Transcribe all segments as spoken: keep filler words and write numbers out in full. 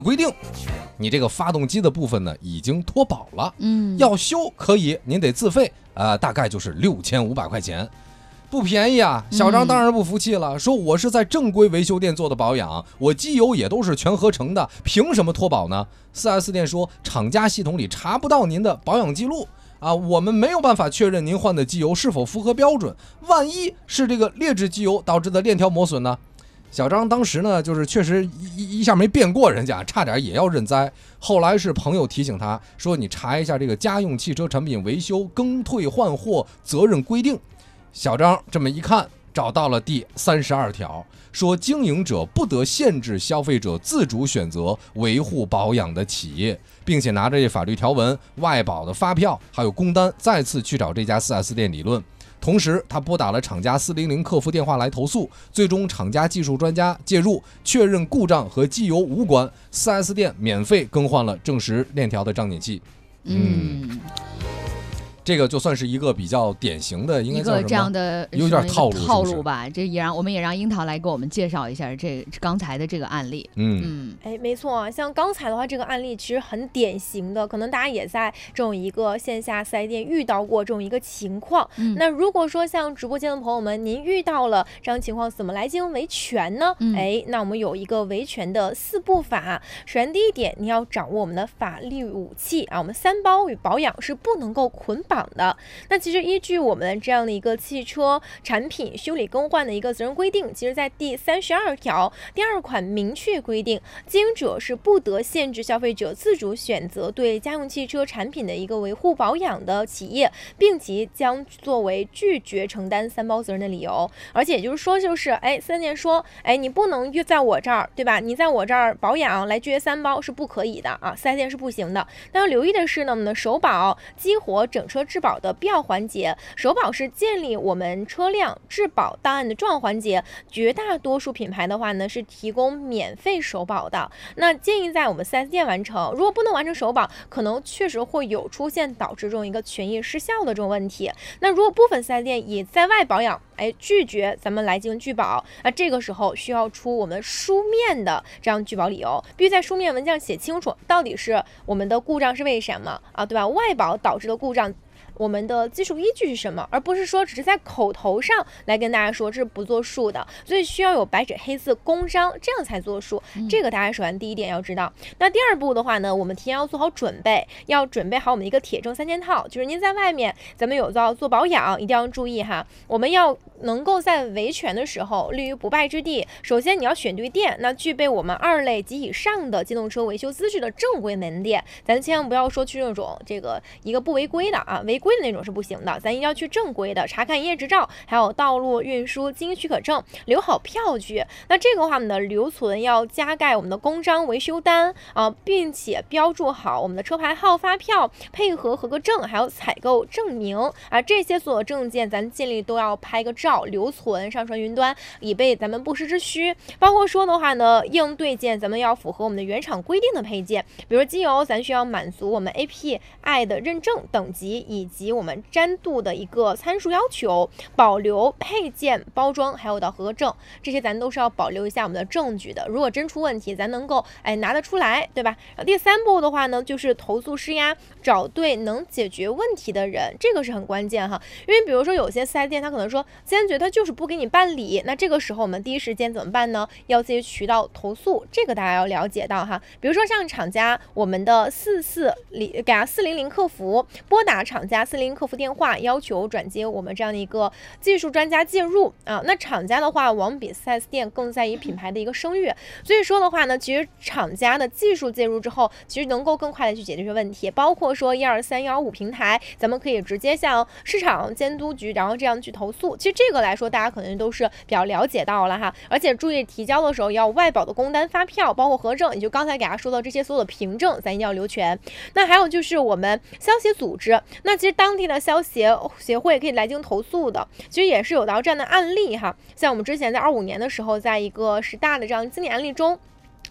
规定，你这个发动机的部分呢已经脱保了， 嗯， 要修可以，您得自费，呃，大概就是六千五百块钱。不便宜啊！小张当然不服气了，说我是在正规维修店做的保养，我机油也都是全合成的，凭什么脱保呢？ 四 S 店说厂家系统里查不到您的保养记录啊，我们没有办法确认您换的机油是否符合标准，万一是这个劣质机油导致的链条磨损呢？小张当时呢，就是确实一一下没辩过人家，差点也要认栽。后来是朋友提醒他说，你查一下这个家用汽车产品维修更退换货责任规定。小张这么一看，找到了第三十二条，说经营者不得限制消费者自主选择维护保养的企业，并且拿着这法律条文、外保的发票还有工单，再次去找这家 四 S 店理论。同时他拨打了厂家四零零客服电话来投诉，最终厂家技术专家介入，确认故障和机油无关， 四 S 店免费更换了正时链条的张紧器。嗯，嗯这个就算是一个比较典型的，应该叫什么？ 一个这样的有点套路， 套路吧。这也让我们也让樱桃来给我们介绍一下这刚才的这个案例。 嗯嗯，哎，没错啊，像刚才的话，这个案例其实很典型的，可能大家也在这种一个线下四 S 店遇到过这种一个情况。嗯，那如果说像直播间的朋友们，您遇到了这样情况，怎么来进行维权呢？嗯、哎，那我们有一个维权的四步法。首先第一点，你要掌握我们的法律武器啊，我们三包与保养是不能够捆绑的。那其实依据我们这样的一个汽车产品修理更换的一个责任规定，其实在第三十二条第二款明确规定，经营者是不得限制消费者自主选择对家用汽车产品的一个维护保养的企业，并其将作为拒绝承担三包责任的理由。而且也就是说，就是哎，四 S 店说，哎，你不能约在我这儿，对吧？你在我这儿保养来拒绝三包是不可以的啊，四 S 店是不行的。但要留意的是呢，我们的首保、激活、整车质保的必要环节，首保是建立我们车辆质保档案的重要环节，绝大多数品牌的话呢是提供免费首保的。那建议在我们 四 S 店完成，如果不能完成首保，可能确实会有出现导致这种一个权益失效的这种问题。那如果部分 四 S 店以在外保养，哎，拒绝咱们来进行拒保，那这个时候需要出我们书面的这样拒保理由，必须在书面文件上写清楚，到底是我们的故障是为什么啊，对吧？外保导致的故障，我们的技术依据是什么，而不是说只是在口头上来跟大家说这是不作数的，所以需要有白纸黑字公章，这样才作数。这个大家首先第一点要知道。那第二步的话呢，我们提前要做好准备，要准备好我们一个铁证三件套，就是您在外面咱们有要做保养，一定要注意哈，我们要能够在维权的时候立于不败之地。首先你要选对店，那具备我们二类及以上的机动车维修资质的正规门店，咱千万不要说去那种这个一个不违规的啊，违规的那种是不行的，咱一定要去正规的，查看营业执照，还有道路运输经营许可证，留好票据。那这个话呢，留存要加盖我们的公章、维修单啊，并且标注好我们的车牌号、发票，配合合格证，还有采购证明啊，这些所有证件咱建立都要拍个照留存上传云端，以备咱们不时之需。包括说的话呢，应对件咱们要符合我们的原厂规定的配件，比如机油咱需要满足我们 A P I 的认证等级以及我们粘度的一个参数要求，保留配件、包装还有的合格证，这些咱都是要保留一下我们的证据的。如果真出问题，咱能够哎拿得出来，对吧？第三步的话呢，就是投诉施压，找对能解决问题的人，这个是很关键哈。因为比如说有些四 S 店他可能说坚决他就是不给你办理，那这个时候我们第一时间怎么办呢？要自己渠道投诉，这个大家要了解到哈。比如说像厂家，我们的四四零给啊四零零客服拨打厂家四零零客服电话，要求转接我们这样的一个技术专家介入啊。那厂家的话，往往比四 S 店更在意品牌的一个声誉，所以说的话呢，其实厂家的技术介入之后，其实能够更快的去解决这些问题，包括说一二三幺五平台，咱们可以直接向市场监督局，然后这样去投诉。其实这个来说，大家可能都是比较了解到了哈，而且注意提交的时候要外保的工单、发票，包括核证，也就刚才给大家说到这些所有的凭证，咱一定要留全。那还有就是我们消协组织，那其实当地的消协协会可以来进行投诉的，其实也是有到这样的案例哈。像我们之前在二五年的时候，在一个十大的这样经典案例中，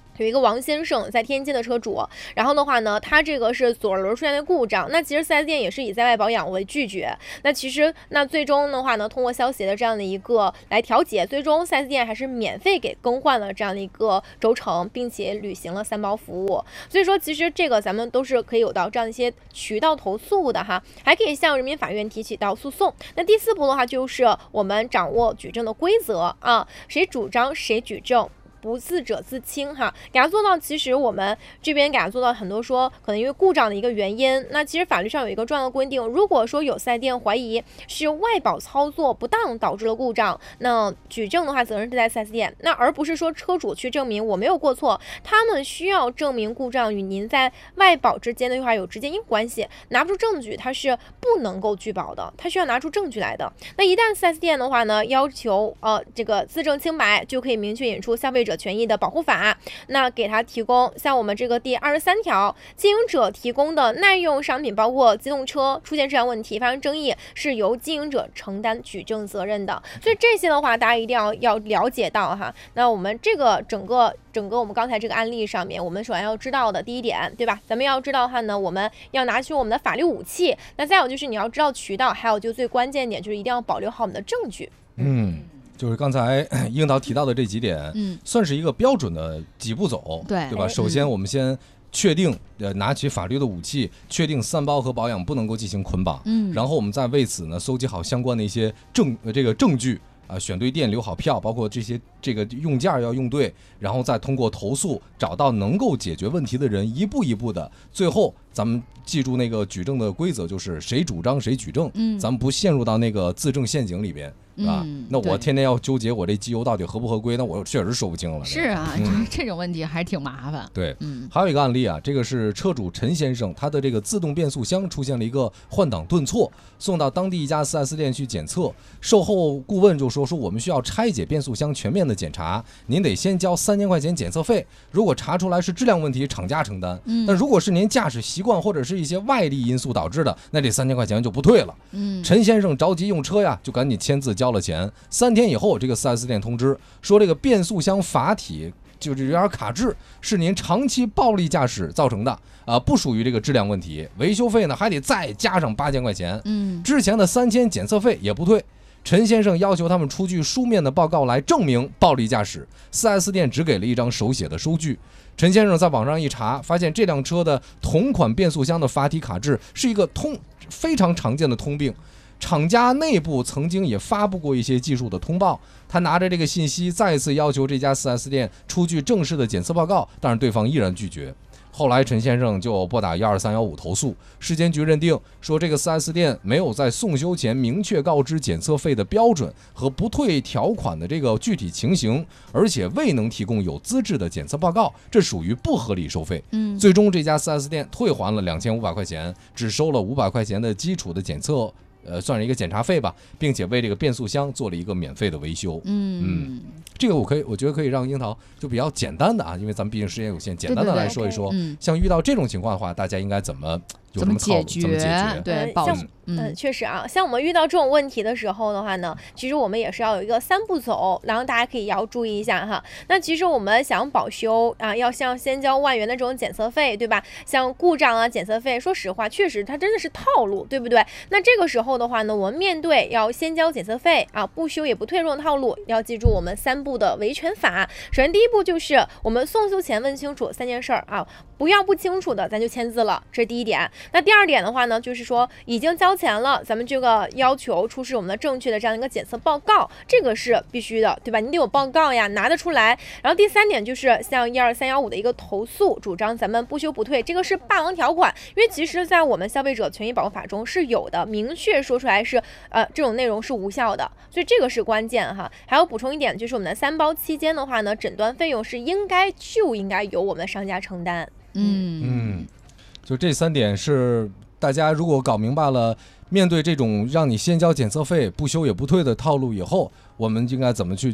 有一个王先生在天津的车主，然后的话呢，他这个是左轮出现的故障，那其实 四 S 店也是以在外保养为拒绝。那其实那最终的话呢，通过消协的这样的一个来调解，最终 四 S 店还是免费给更换了这样的一个轴承，并且履行了三包服务。所以说，其实这个咱们都是可以有到这样一些渠道投诉的哈，还可以向人民法院提起到诉讼。那第四步的话，就是我们掌握举证的规则啊，谁主张谁举证。不自者自清哈，给它做到，其实我们这边给它做到很多说可能因为故障的一个原因，那其实法律上有一个重要的规定，如果说有四 S 店怀疑是外保操作不当导致了故障，那举证的话责任是在 四 S 店，那而不是说车主去证明我没有过错，他们需要证明故障与您在外保之间的话有直接因关系，拿不出证据他是不能够拒保的，他需要拿出证据来的。那一旦 四 S 店的话呢要求呃这个自证清白，就可以明确引出消费者权益的保护法，那给他提供像我们这个第二十三条，经营者提供的耐用商品，包括机动车出现质量问题发生争议，是由经营者承担举证责任的。所以这些的话，大家一定要要了解到哈。那我们这个整个整个我们刚才这个案例上面，我们首先要知道的第一点，对吧？咱们要知道哈呢，我们要拿起我们的法律武器。那再有就是你要知道渠道，还有就最关键点就是一定要保留好我们的证据。 嗯。就是刚才樱桃提到的这几点，嗯，算是一个标准的几步走， 对对吧？首先，我们先确定，呃，拿起法律的武器，确定三包和保养不能够进行捆绑，嗯，然后我们再为此呢，搜集好相关的一些证，呃，这个证据。啊，选对店留好票，包括这些这个用件要用对，然后再通过投诉找到能够解决问题的人，一步一步的，最后咱们记住那个举证的规则，就是谁主张谁举证，嗯，咱们不陷入到那个自证陷阱里边。啊、嗯，那我天天要纠结我这机油到底合不合规，那我确实说不清了。 是啊，嗯、这种问题还挺麻烦。 对，嗯，还有一个案例啊，这个是车主陈先生，他的这个自动变速箱出现了一个换挡顿挫，送到当地一家 四 S 店去检测，售后顾问就说说我们需要拆解变速箱全面的检查，您得先交三千块钱检测费，如果查出来是质量问题，厂家承担。嗯，但如果是您驾驶习惯或者是一些外力因素导致的，那这三千块钱就不退了。嗯，陈先生着急用车呀，就赶紧签字交了钱。三天以后，这个 四 S 店通知说，这个变速箱阀体就是有点卡滞，是您长期暴力驾驶造成的啊、呃，不属于这个质量问题。维修费呢还得再加上八千块钱。嗯，之前的三千检测费也不退。陈先生要求他们出具书面的报告来证明暴力驾驶， 四 S 店只给了一张手写的收据。陈先生在网上一查，发现这辆车的同款变速箱的阀体卡滞是一个通非常常见的通病。厂家内部曾经也发布过一些技术的通报，他拿着这个信息再次要求这家 四 S 店出具正式的检测报告，但是对方依然拒绝。后来陈先生就拨打一二三一五投诉，市监局认定说这个 四 S 店没有在送修前明确告知检测费的标准和不退条款的这个具体情形，而且未能提供有资质的检测报告，这属于不合理收费。嗯，最终这家 四 S 店退还了两千五百块钱，只收了五百块钱的基础的检测。呃，算是一个检查费吧，并且为这个变速箱做了一个免费的维修。嗯嗯，这个我可以，我觉得可以让樱桃就比较简单的啊，因为咱们毕竟时间有限，简单的来说一说。对对对，像遇到这种情况的话，大家应该怎么有什么解决？ 怎么解决？ 对， 像嗯，确实啊，像我们遇到这种问题的时候的话呢，其实我们也是要有一个三步走，然后大家可以也要注意一下哈。那其实我们想保修啊，要像先交万元的这种检测费，对吧？像故障啊、检测费，说实话，确实它真的是套路，对不对？那这个时候的话呢，我们面对要先交检测费啊，不修也不退这种套路，要记住我们三步的维权法。首先第一步就是我们送修前问清楚三件事儿啊，不要不清楚的咱就签字了，这是第一点。那第二点的话呢，就是说已经交钱了，咱们这个要求出示我们的正确的这样一个检测报告，这个是必须的，对吧？你得有报告呀，拿得出来。然后第三点就是像一二三幺五的一个投诉，主张咱们不修不退，这个是霸王条款，因为其实在我们消费者权益保护法中是有的，明确说出来是呃这种内容是无效的，所以这个是关键哈。还有补充一点，就是我们的三包期间的话呢，诊断费用是应该就应该由我们的商家承担。 嗯嗯，就这三点是大家如果搞明白了，面对这种让你先交检测费不修也不退的套路以后，我们应该怎么去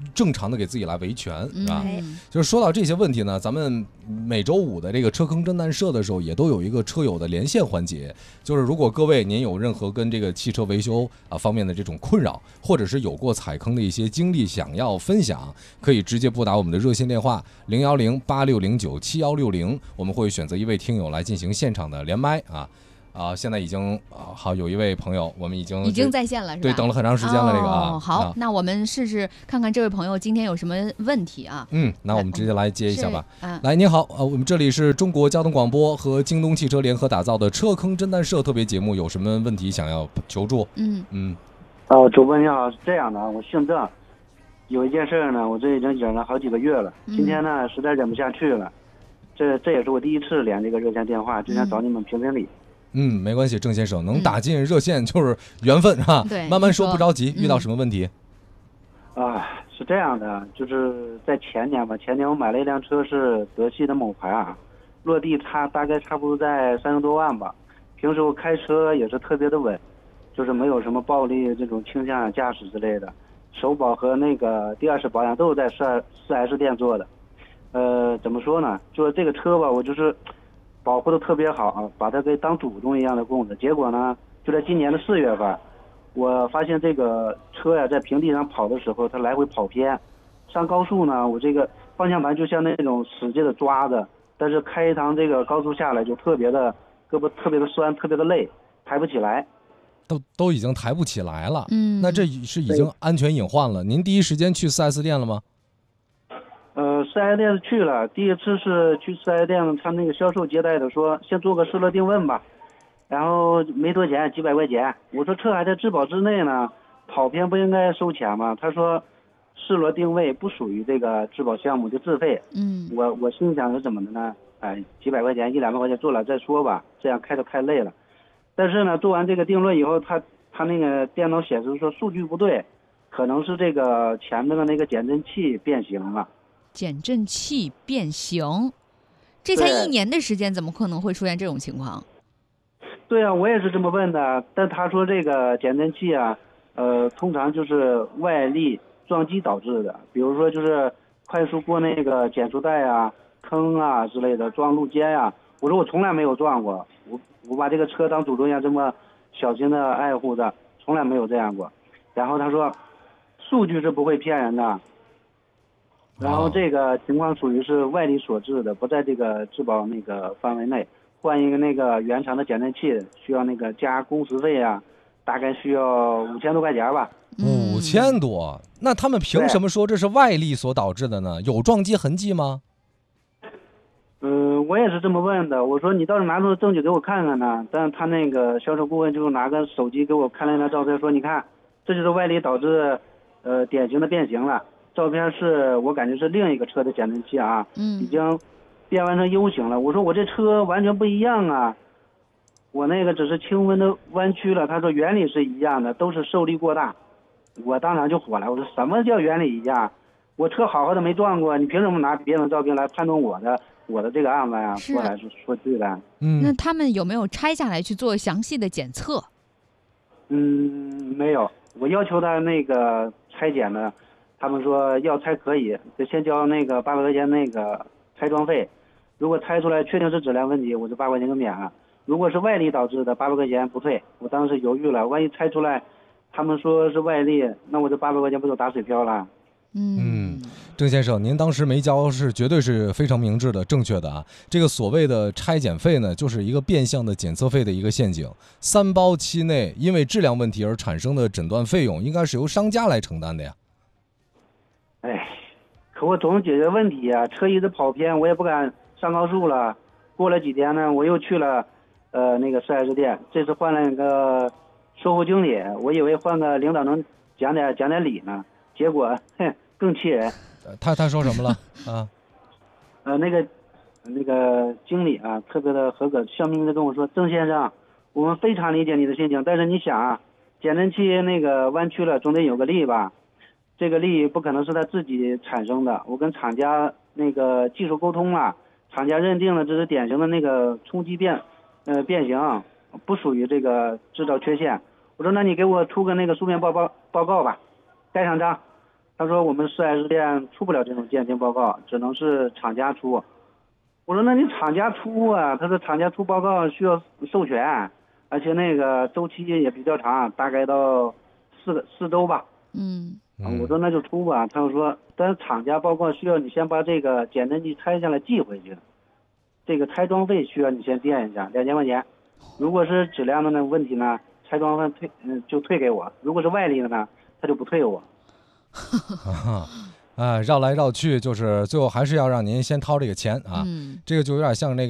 正常的给自己来维权，是吧？ 嗯就是说到这些问题呢，咱们每周五的这个车坑侦探社的时候，也都有一个车友的连线环节。就是如果各位您有任何跟这个汽车维修啊方面的这种困扰，或者是有过踩坑的一些经历想要分享，可以直接拨打我们的热线电话零幺零八六零九七幺六零，我们会选择一位听友来进行现场的连麦啊。啊，现在已经啊，好，有一位朋友，我们已经已经在线了，是吧？ 对，等了很长时间了，这个啊。 哦，好， 啊那我们试试看看这位朋友今天有什么问题啊？ 嗯，那我们直接来接一下吧。 嗯， 来，您好，呃，我们这里是中国交通广播和京东汽车联合打造的车坑侦探社特别节目，有什么问题想要求助？ 嗯嗯， 呃，主播你好，是这样的，我姓郑，有一件事呢，我这已经忍了好几个月了， 嗯今天呢实在忍不下去了，这这也是我第一次连这个热线电话，就想找你们评评理。 嗯，没关系，郑先生能打进热线就是缘分哈、 嗯对慢慢说， 你说不着急。 嗯遇到什么问题？ 啊，是这样的，就是在前年吧，前年我买了一辆车是德系的某牌啊，落地差大概差不多在三十多万吧。平时我开车也是特别的稳，就是没有什么暴力这种倾向驾驶之类的。首保和那个第二次保养都是在四四 S 店做的。呃，怎么说呢？就是这个车吧，我就是保护的特别好，把它给当祖宗一样的供着。结果呢，就在今年的四月份，我发现这个车呀，在平地上跑的时候，它来回跑偏。上高速呢，我这个方向盘就像那种使劲的抓着，但是开一趟这个高速下来就特别的胳膊特别的酸，特别的累，抬不起来。 都都已经抬不起来了。 嗯， 那这是已经安全隐患了。您第一时间去 四 S 店了吗？ 呃，四 S 店去了，第一次是去四 S 店，他那个销售接待的说，先做个试车定问吧，然后没多钱，几百块钱。我说车还在质保之内呢，跑偏不应该收钱吗？他说，试车定位不属于这个质保项目，就自费。 嗯， 我我心想是怎么的呢？哎，几百块钱，一两百块钱做了再说吧，这样开的太累了。但是呢，做完这个定论以后，他他那个电脑显示说数据不对，可能是这个前面的那个减震器变形了。 减震器变形，这才一年的时间，怎么可能会出现这种情况？ 对啊，我也是这么问的，但他说这个减震器啊，呃，通常就是外力撞击导致的，比如说就是快速过那个减速带啊、坑啊之类的，撞路肩啊。我说我从来没有撞过，我我把这个车当祖宗一样这么小心的爱护着，从来没有这样过。然后他说，数据是不会骗人的。然后这个情况属于是外力所致的，不在这个质保那个范围内。换一个那个原厂的减震器，需要那个加工时费啊，大概需要五千多块钱吧。 五千多，那他们凭什么说这是外力所导致的呢？有撞击痕迹吗？ 嗯、呃，我也是这么问的。我说你倒是拿出证据给我看看呢。但是他那个销售顾问就拿个手机给我看了一张照片，说你看，这就是外力导致，呃，典型的变形了。照片是我感觉是另一个车的减震器啊， 嗯， 已经变弯成 U 型了。我说我这车完全不一样啊，我那个只是轻微的弯曲了。他说原理是一样的，都是受力过大。我当场就火了，我说什么叫原理一样？我车好好的没撞过，你凭什么拿别人的照片来判断我的我的这个案子呀？说来是说去的。 嗯， 那他们有没有拆下来去做详细的检测？ 嗯，没有。我要求他那个拆检呢。他们说要拆可以，得先交那个八百块钱那个拆装费。如果拆出来确定是质量问题，我就八块钱就免了。如果是外力导致的，八百块钱不退。我当时犹豫了，万一拆出来，他们说是外力，那我这八百块钱不就打水漂了？ 嗯， 郑先生，您当时没交是绝对是非常明智的、正确的啊。这个所谓的拆检费呢，就是一个变相的检测费的一个陷阱。三包期内因为质量问题而产生的诊断费用，应该是由商家来承担的呀。 哎，可我总是解决问题呀、啊，车一直跑偏，我也不敢上高速了。过了几天呢，我又去了，呃，那个 四 S 店，这次换了一个售后经理，我以为换个领导能讲点讲点理呢，结果哼更气人。 他他说什么了啊？ 呃，那个那个经理啊，特别的合格，笑眯眯的跟我说：“郑先生，我们非常理解你的心情，但是你想啊，减震器那个弯曲了，总得有个力吧？这个力不可能是他自己产生的，我跟厂家那个技术沟通了，厂家认定了这是典型的那个冲击变，呃变形，不属于这个制造缺陷。我说那你给我出个那个书面报报报告吧，盖上章。 他说我们四 S 店出不了这种鉴定报告，只能是厂家出。我说那你厂家出啊？他说厂家出报告需要授权，而且那个周期也比较长，大概到四个四周吧。 嗯， 我说那就出吧。他又说，但是厂家报告需要你先把这个减震器拆下来寄回去，这个拆装费需要你先垫一下，两千块钱。如果是质量的那问题呢，拆装费退嗯就退给我；如果是外力的呢，他就不退我。 啊，绕来绕去，就是最后还是要让您先掏这个钱啊， 嗯， 这个就有点像那个。